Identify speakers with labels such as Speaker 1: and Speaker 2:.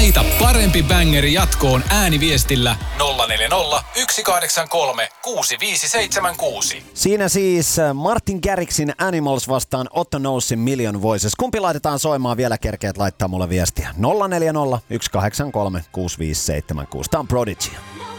Speaker 1: Laita parempi bängeri jatkoon ääniviestillä 040 183 6576.
Speaker 2: Siinä siis Martin Garrixin Animals vastaan Otto Knowesin Million Voices. Kumpi laitetaan soimaan? Vielä kerkeät laittaa mulle viestiä. 040 183 6576. Tää on Prodigy.